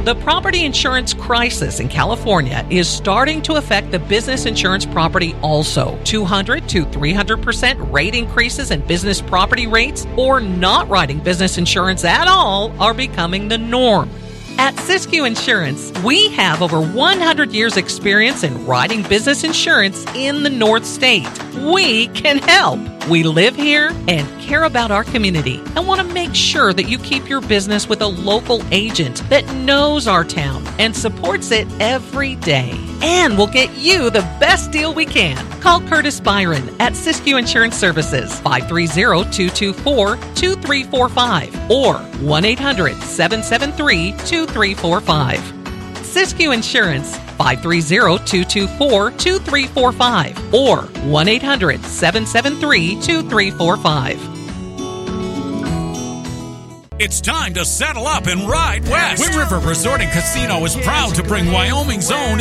The property insurance crisis in California is starting to affect the business insurance property also. 200 to 300% rate increases in business property rates or not writing business insurance at all are becoming the norm. At Siskiyou Insurance, we have over 100 years experience in writing business insurance in the North State. We can help. We live here and care about our community and want to make sure that you keep your business with a local agent that knows our town and supports it every day. And we'll get you the best deal we can. Call Curtis Byron at Siskiyou Insurance Services, 530-224-2345 or 1-800-773-2345. Siskiyou Insurance, 530-224-2345 or 1-800-773-2345. It's time to saddle up and ride west. Wind River Resort and Casino is proud to bring Wyoming's own